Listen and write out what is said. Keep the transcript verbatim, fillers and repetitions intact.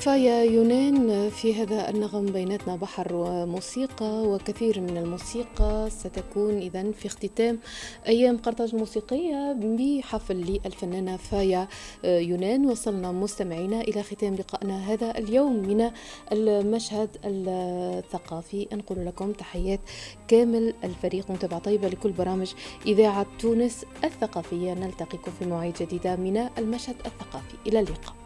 فيا يونان، في هذا النغم بيناتنا بحر وموسيقى وكثير من الموسيقى ستكون إذن في اختتام أيام قرطاج الموسيقية بحفل للفنانة فيا يونان. وصلنا مستمعينا إلى ختام لقائنا هذا اليوم من المشهد الثقافي. أنقل لكم تحيات كامل الفريق، متابعة طيبة لكل برامج إذاعة تونس الثقافية. نلتقيكم في مواعيد جديدة من المشهد الثقافي. إلى اللقاء.